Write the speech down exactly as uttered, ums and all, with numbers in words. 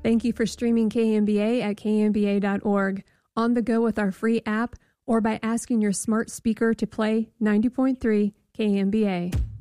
Thank you for streaming K M B A at K M B A dot org, on the go with our free app, or by asking your smart speaker to play ninety point three K M B A.